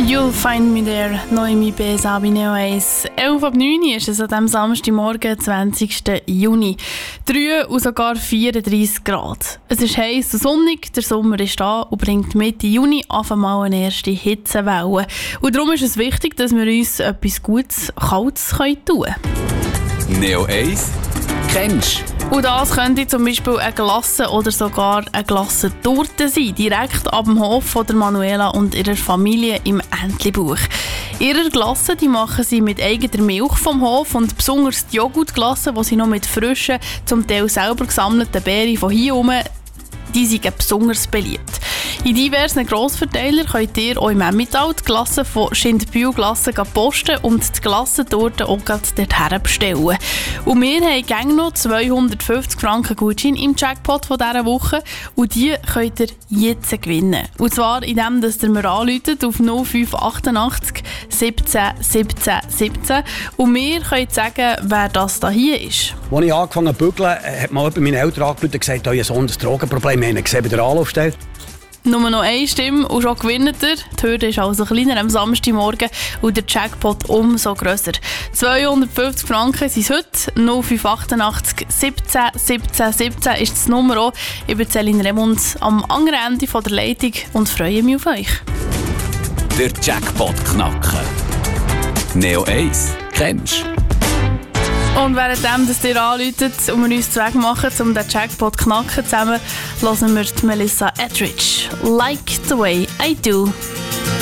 You'll find me there, Noemi B. Sabine 1. 11:09 ist es an diesem Samstagmorgen, 20. Juni. 3 und sogar 34 Grad. Es ist heiß und sonnig, der Sommer ist da und bringt Mitte Juni auf einmal eine erste Hitzewelle. Und darum ist es wichtig, dass wir uns etwas Gutes, Kaltes tun können. Neo 1 kennst. Und das könnte zum Beispiel eine Glasse oder sogar eine Glassentorte sein, direkt ab dem Hof von der Manuela und ihrer Familie im Entlebuch. Ihre Glasse die machen sie mit eigener Milch vom Hof und besonders die Joghurtglasse, die sie noch mit frischen, zum Teil selber gesammelten Beeren von hier herum, die sind besonders beliebt. In diversen Grossverteilern könnt ihr auch im Emmental die Glasse von Schindbühl Glasse posten und die Glassentorte auch dorthin bestellen. Und wir haben gerne noch 250 Franken Gutschein im Jackpot von dieser Woche und die könnt ihr jetzt gewinnen. Und zwar indem ihr mir anruft auf 0588 17 17 17 und wir können sagen, wer das hier ist. Als ich angefangen habe zu bügeln, hat mal jemand meine Eltern angerufen und gesagt, euer Sohn hat ein Drogenproblem. Wir haben ihn gesehen bei der Anlaufstelle. Nur noch eine Stimme und schon gewinnt er. Die Hürde ist also kleiner am Samstagmorgen und der Jackpot umso grösser. 250 Franken sind es heute. 0588 17 17 17 ist das Nummer auch. Ich bin Céline Remund am anderen Ende der Leitung und freue mich auf euch. Der Jackpot knacken. Neo 1 kennst. Und währenddem, dass ihr anruft und wir uns zu Weg machen, um den Jackpot knacken zusammen, hören wir die Melissa Etheridge. Like the way I do.